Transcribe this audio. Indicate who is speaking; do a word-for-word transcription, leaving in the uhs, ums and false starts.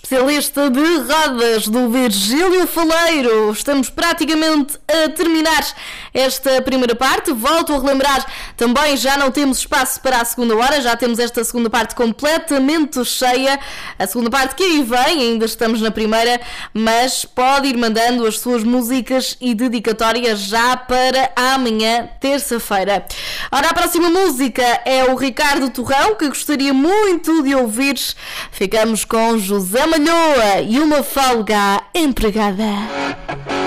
Speaker 1: especialista de rodas do Virgílio Faleiro. Estamos praticamente a terminar esta primeira parte. Volto a relembrar, também já não temos espaço para a segunda hora, já temos esta segunda parte completamente cheia. A segunda parte que aí vem, ainda estamos na primeira, mas pode ir mandando as suas músicas e dedicatórias já para amanhã, terça-feira. Ora, a próxima música é o Ricardo Torrão, que gostaria muito de ouvir. Ficamos com José Malhoa e uma folga empregada.